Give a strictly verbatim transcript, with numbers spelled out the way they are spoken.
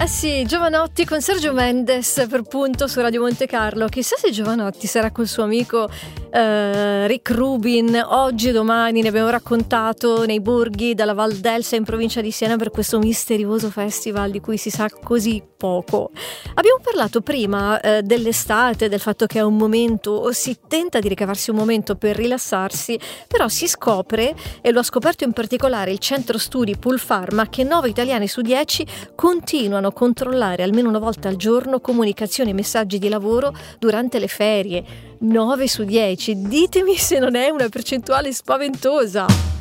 Eh sì, Giovanotti con Sergio Mendes per Punto su Radio Monte Carlo. Chissà se Giovanotti sarà col suo amico eh, Rick Rubin oggi e domani, ne abbiamo raccontato, nei borghi della Val d'Elsa in provincia di Siena per questo misterioso festival di cui si sa così poco. Abbiamo parlato prima eh, dell'estate, del fatto che è un momento, o si tenta di ricavarsi un momento per rilassarsi, però si scopre, e lo ha scoperto in particolare il centro studi Pulpharma, che nove italiani su dieci continuano a controllare almeno una volta al giorno comunicazioni e messaggi di lavoro durante le ferie. nove su dieci, ditemi se non è una percentuale spaventosa.